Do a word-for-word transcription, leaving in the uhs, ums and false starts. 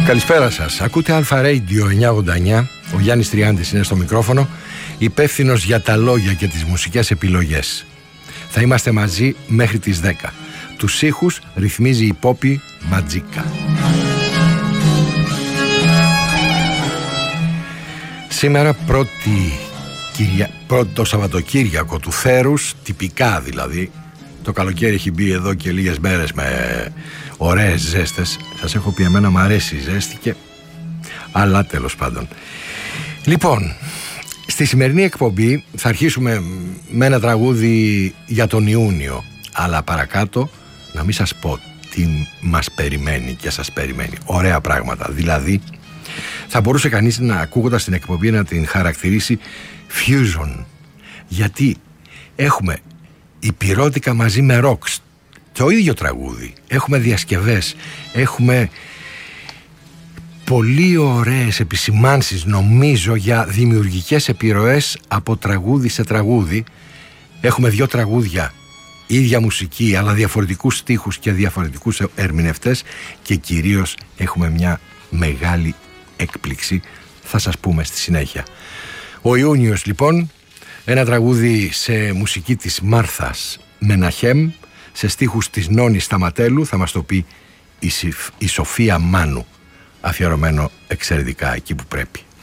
Καλησπέρα σας. Ακούτε Αλφα Radio εννιακόσια ογδόντα εννιά. Ο Γιάννης Τριάντης είναι στο μικρόφωνο, υπεύθυνος για τα λόγια και τις μουσικές επιλογές. Θα είμαστε μαζί μέχρι τις δέκα. Τους ήχους ρυθμίζει η Πόπη Ματζίκα. Σήμερα πρώτη, κυρια... πρώτο Σαββατοκύριακο του θέρους, τυπικά δηλαδή. Το καλοκαίρι έχει μπει εδώ και λίγες μέρες με ωραίες ζέστες. Σας έχω πει, εμένα μου αρέσει η ζέστη και... αλλά τέλος πάντων. Λοιπόν, στη σημερινή εκπομπή θα αρχίσουμε με ένα τραγούδι για τον Ιούνιο. Αλλά παρακάτω να μην σας πω τι μας περιμένει και σας περιμένει. Ωραία πράγματα. Δηλαδή, θα μπορούσε κανείς να, ακούγοντας την εκπομπή, να την χαρακτηρίσει fusion. Γιατί έχουμε υπηρώτικα μαζί με rock, το ίδιο τραγούδι. Έχουμε διασκευές, έχουμε πολύ ωραίες επισημάνσεις, νομίζω, για δημιουργικές επιρροές από τραγούδι σε τραγούδι. Έχουμε δύο τραγούδια, ίδια μουσική, αλλά διαφορετικούς στίχους και διαφορετικούς ερμηνευτές, και κυρίως έχουμε μια μεγάλη έκπληξη, θα σας πούμε στη συνέχεια. Ο Ιούνιος, λοιπόν, ένα τραγούδι σε μουσική της Μάρθας Μεναχέμ, σε στίχους της Νόνης Σταματέλου, θα μας το πει η, η Σοφία Μάνου, αφιερωμένο εξαιρετικά εκεί που πρέπει.